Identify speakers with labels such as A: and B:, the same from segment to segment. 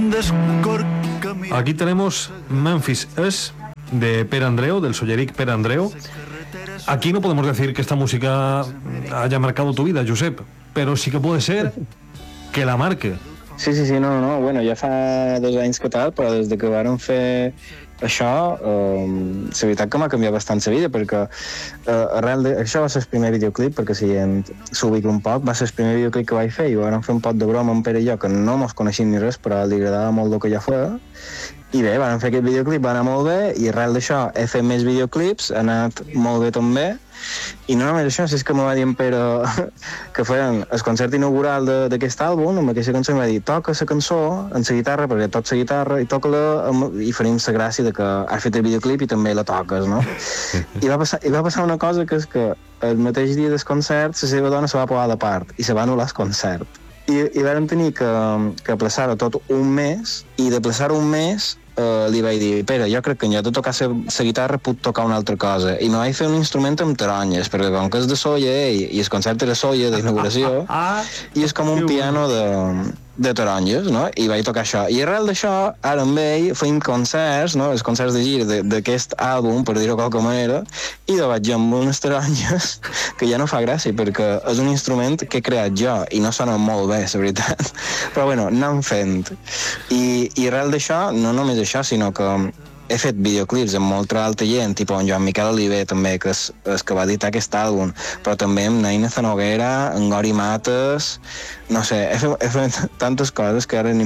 A: Aquí tenemos Memphis Es, de Per Andreu, del Solleric Per Andreu. Aquí no podemos decir que esta música haya marcado tu vida, Josep, pero sí que puede ser que la marque.
B: Sí, no, bueno, ja fa 2 anys que tal, però des de que vàrem fer això, la veritat que m'ha canviat bastant la vida, perquè arrel de... Això va ser el primer videoclip, perquè si s'ubica un poc, va ser el primer videoclip que vaig fer, i vàrem fer un poc de broma amb Pere i jo, que no mos coneixíem ni res, però li agradava molt el que ja feia, i bé, vàrem fer aquest videoclip, va anar molt bé, i arrel d'això he fet més videoclips, ha anat molt bé també, i no només això, és que me va dir en Pere que feien el concert inaugural d'aquest àlbum, amb aquesta cançó em va dir toca la cançó en la guitarra, perquè toc la guitarra i toca-la i farem la gràcia de que has fet el videoclip i també la toques, no? I va passar una cosa, que és que el mateix dia del concert la seva dona se va posar de part i se va anul·lar el concert. I vam tenir que aplaçar-ho tot un mes, i de plaçar-ho un mes li vaig dir, Pere, jo crec que en lloc de tocar la guitarra puc tocar una altra cosa, i me vaig fer un instrument amb taronyes, perquè com que és de soia i el concert era soia d'inauguració i és com un piano de taronges, no? I vaig tocar això, i arrel d'això ara amb ell feim concerts, no? Els concerts de gir d'aquest àlbum, per dir-ho de qualque manera, i de vaig amb unes taronges que ja no fa gràcia, perquè és un instrument que he creat jo i no sona molt bé, la veritat, però bueno, anem fent, i arrel d'això no només això, sinó que he fet videoclips amb molta altra gent, tipus en Joan Miquel Oliver també, que és el que va editar aquest àlbum, però també amb Naina Zanoguera, en Gori Mates, no sé, he fet tantes coses que ara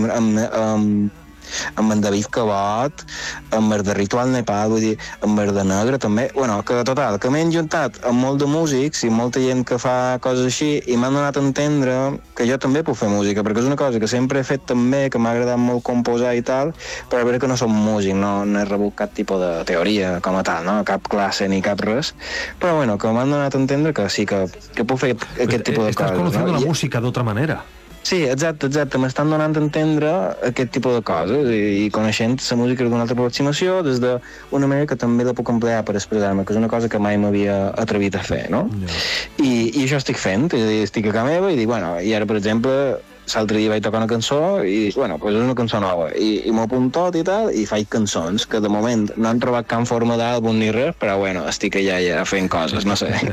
B: amb en David Cabot, amb el de Ritual Nepal, vull dir, amb el de Negre també, bueno, que total, que m'he juntat amb molt de músics i molta gent que fa coses així, i m'han donat a entendre que jo també puc fer música, perquè és una cosa que sempre he fet també, que m'ha agradat molt composar i tal, però a veure que no som músic, no he rebut cap tipus de teoria com a tal, no? Cap classe ni cap res, però bueno, que m'han donat a entendre que sí, que puc fer aquest tipus de coses.
A: Estàs conociendo la música d'otra manera.
B: Sí, exacte, m'estan donant a entendre aquest tipus de coses i coneixent la música d'una altra aproximació des d'una manera que també la puc emplear per expressar-me, que és una cosa que mai m'havia atrevit a fer, no? I això estic fent, és a dir, estic a casa meva i dic, bueno, i ara, per exemple, l'altre dia vaig tocar una cançó i dic, bueno, doncs és una cançó nova, i m'ho apunto tot i tal, i faig cançons, que de moment no han trobat cap forma d'àlbum ni res, però bueno, estic allà ja fent coses, no sé.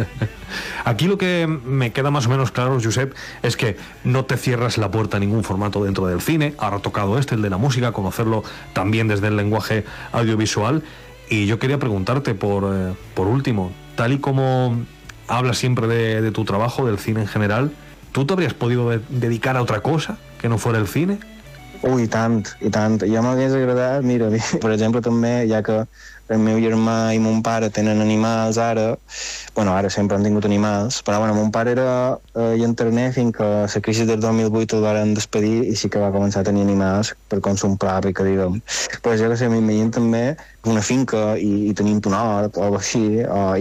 A: Aquí lo que me queda más o menos claro, Josep, es que no te cierras la puerta a ningún formato dentro del cine. Ahora ha tocado el de la música, conocerlo también desde el lenguaje audiovisual. Y yo quería preguntarte, por último, tal y como hablas siempre de tu trabajo, del cine en general, ¿tú te habrías podido dedicar a otra cosa que no fuera el cine?
B: Ui, i tant. Jo m'hagués agradat, mira, per exemple, també, ja que el meu germà i mon pare tenen animals ara, bueno, ara sempre han tingut animals, però bueno, mon pare era llanterner fins que la crisi del 2008 el van despedir i sí que va començar a tenir animals per consum propi, que diguem. Però jo que sé, m'imagino també una finca i tenint un hort o alguna així,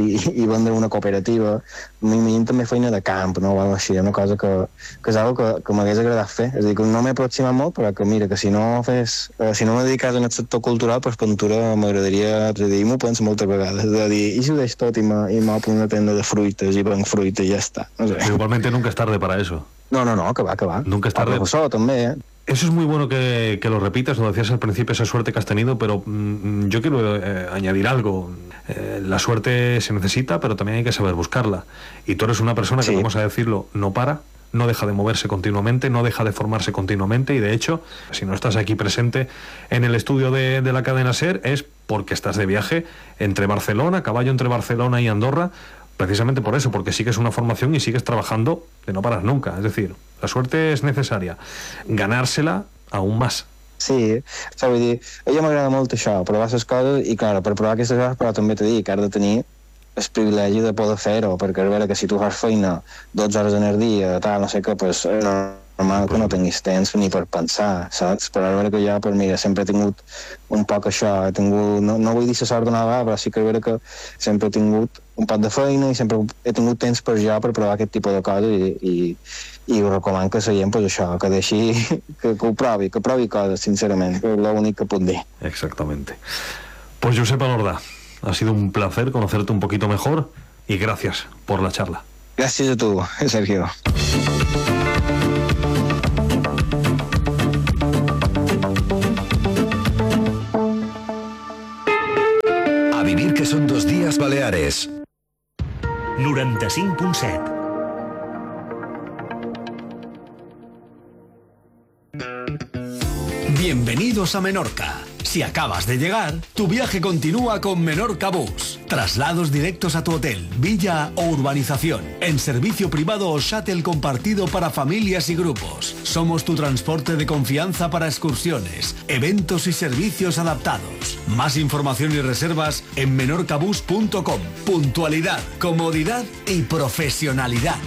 B: i vendre una cooperativa, m'imagino també feina de camp, no? O alguna així, una cosa que és algo que m'hagués agradat fer. És a dir, que no m'he aproximat molt, però que mira, que si no me dedicàs en el sector cultural, pues pintura m'agradaria, és a dir, m'ho penso moltes vegades, de dir, i si ho deixo tot i m'opo una tenda de fruites i venc fruita i ja està. No sé.
A: Igualmente nunca es tarde para eso.
B: No, que va.
A: Nunca es tarde.
B: El profesor també,
A: Eso es muy bueno que lo repitas, lo decías al principio, esa suerte que has tenido, pero yo quiero añadir algo. La suerte se necesita, pero también hay que saber buscarla. Y tú eres una persona que, vamos a decirlo, no para, no deja de moverse continuamente, no deja de formarse continuamente, y de hecho, si no estás aquí presente en el estudio de la cadena SER, es porque estás de viaje entre Barcelona, a caballo entre Barcelona y Andorra, precisamente por eso, porque sigues una formación y sigues trabajando que no paras nunca. Es decir, la suerte es necesaria, ganársela aún más.
B: Sí, vull dir, a mi m'agrada molt això, provar les coses, i clar, per provar aquestes coses, però també t'he dit que has de tenir el privilegi de poder fer-ho, perquè a veure que si tu fas feina 12 hores en el dia, tal, no sé què, pues normal que no tinguis temps ni per pensar, saps? Però a veure que jo, pues mira, sempre he tingut un poc això, he tingut, no vull dir la sort d'una vegada, però sí que a veure que sempre he tingut un poc de feina i sempre he tingut temps per jo per provar aquest tipus de coses, i ho recomano que la gent, pues això, que deixi, que ho provi, que provi coses, sincerament, que és l'únic que puc dir.
A: Exactamente. Pues Josep Alordà, ha sido un placer conocerte un poquito mejor y gracias por la charla.
B: Gracias a tu, Sergio.
C: 95.7.
D: Bienvenidos a Menorca. Si acabas de llegar, tu viaje continúa con Menorca Bus. Traslados directos a tu hotel, villa o urbanización, en servicio privado o shuttle compartido para familias y grupos. Somos tu transporte de confianza para excursiones, eventos y servicios adaptados. Más información y reservas en menorcabus.com. Puntualidad, comodidad y profesionalidad.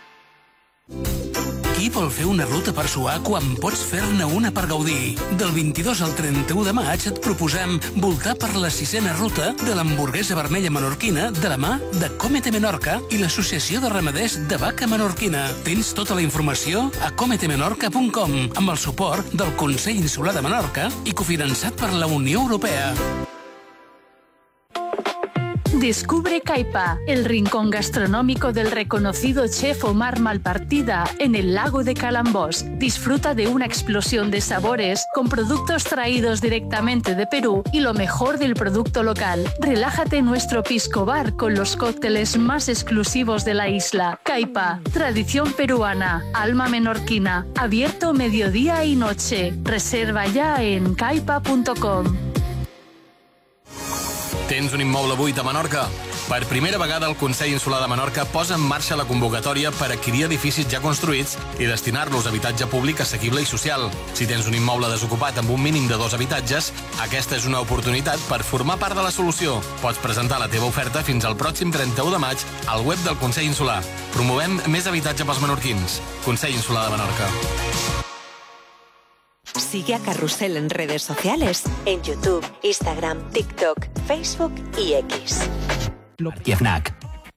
E: Qui vol fer una ruta per suar quan pots fer-ne una per gaudir? Del 22 al 31 de maig et proposem voltar per la 6a ruta de l'hamburguesa vermella menorquina de la mà de Cómete Menorca i l'Associació de Ramaders de Vaca Menorquina. Tens tota la informació a cometemenorca.com amb el suport del Consell Insular de Menorca i cofinançat per la Unió Europea.
F: Descubre Caipa, el rincón gastronómico del reconocido chef Omar Malpartida en el lago de Calambós. Disfruta de una explosión de sabores con productos traídos directamente de Perú y lo mejor del producto local. Relájate en nuestro pisco bar con los cócteles más exclusivos de la isla. Caipa, tradición peruana, alma menorquina, abierto mediodía y noche. Reserva ya en caipa.com.
E: Tens un immoble buit a Menorca? Per primera vegada el Consell Insular de Menorca posa en marxa la convocatòria per adquirir edificis ja construïts i destinar-los a habitatge públic assequible i social. Si tens un immoble desocupat amb un mínim de 2 habitatges, aquesta és una oportunitat per formar part de la solució. Pots presentar la teva oferta fins al pròxim 31 de maig al web del Consell Insular. Promovem més habitatge pels menorquins. Consell Insular de Menorca.
G: Sigue a Carrusel en redes sociales, en YouTube, Instagram, TikTok, Facebook y X.
H: Fnac.